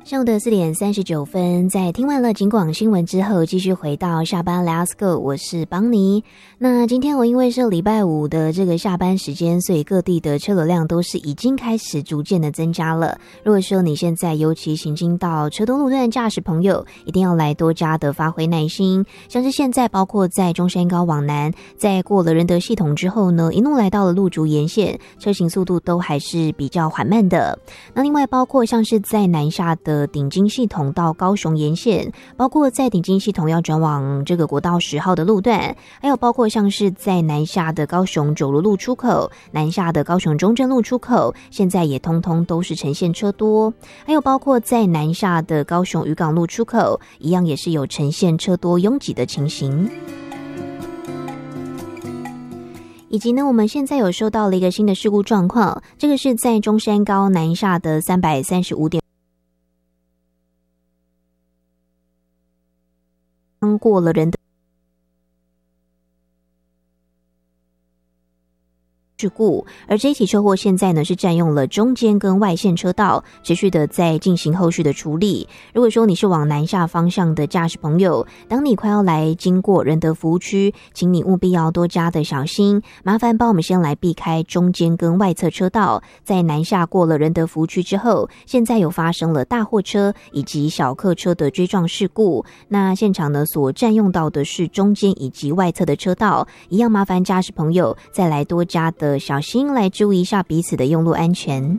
上午的4点39分，在听完了警广新闻之后，继续回到下班 Let's Go， 我是邦尼。那今天我因为是礼拜五的这个下班时间，所以各地的车流量都是已经开始逐渐的增加了。如果说你现在尤其行经到车东路段驾驶朋友，一定要来多加的发挥耐心。像是现在包括在中山高往南，在过了仁德系统之后呢，一路来到了路竹沿线，车行速度都还是比较缓慢的。那另外包括像是在南下的顶金系统到高雄沿线，包括在顶金系统要转往这个国道10号的路段，还有包括像是在南下的高雄九如路出口、南下的高雄中正路出口，现在也通通都是呈现车多，还有包括在南下的高雄渔港路出口，一样也是有呈现车多拥挤的情形。以及呢，我们现在有收到了一个新的事故状况，这个是在中山高南下的335点过了仁德事故，而这一起车祸现在呢是占用了中间跟外线车道，持续的在进行后续的处理。如果说你是往南下方向的驾驶朋友，当你快要来经过仁德服务区，请你务必要多加的小心，麻烦帮我们先来避开中间跟外侧车道。在南下过了仁德服务区之后，现在有发生了大货车以及小客车的追撞事故，那现场呢所占用到的是中间以及外侧的车道，一样麻烦驾驶朋友再来多加的小心，来注意一下彼此的用路安全。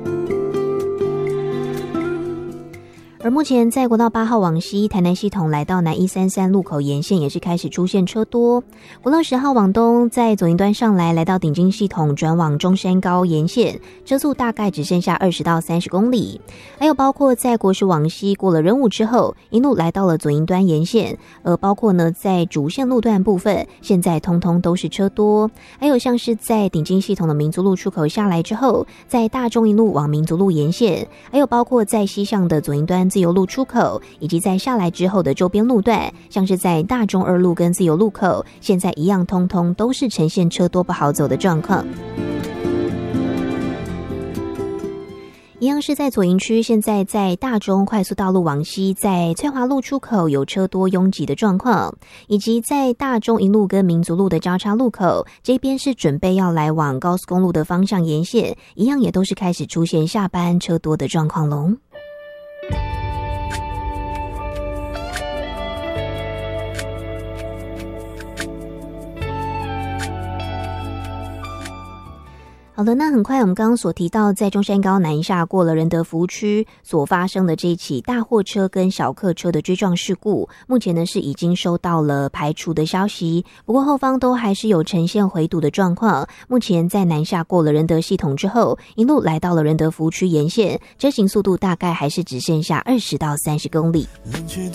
而目前在国道8号往西台南系统来到南133路口沿线也是开始出现车多，国道10号往东在左营端上来到顶金系统转往中山高沿线，车速大概只剩下20到30公里。还有包括在国十往西过了仁武之后，一路来到了左营端沿线，包括呢在主线路段部分现在通通都是车多。还有像是在顶金系统的民族路出口下来之后，在大众一路往民族路沿线，还有包括在西向的左营端自由路出口，以及在下来之后的周边路段，像是在大众2路跟自由路口，现在一样通通都是呈现车多不好走的状况。一样是在左营区，现在在大中快速道路往西，在翠华路出口有车多拥挤的状况，以及在大中一路跟民族路的交叉路口，这边是准备要来往高速公路的方向沿线，一样也都是开始出现下班车多的状况咯。好的，那很快我们刚刚所提到在中山高南下过了仁德服务区所发生的这一起大货车跟小客车的追撞事故，目前呢是已经收到了排除的消息，不过后方都还是有呈现回堵的状况。目前在南下过了仁德系统之后，一路来到了仁德服务区沿线，车行速度大概还是只剩下20到30公里。 冷却